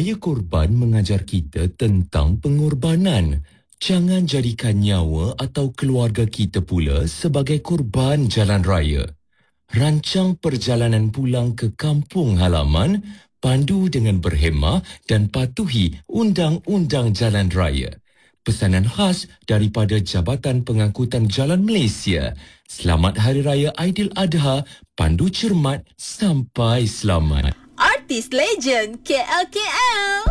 Raya Korban mengajar kita tentang pengorbanan. Jangan jadikan nyawa atau keluarga kita pula sebagai korban jalan raya. Rancang perjalanan pulang ke kampung halaman, pandu dengan berhemah dan patuhi undang-undang jalan raya. Pesanan khas daripada Jabatan Pengangkutan Jalan Malaysia. Selamat Hari Raya Aidiladha, pandu cermat sampai selamat. Artis Legend KLKL.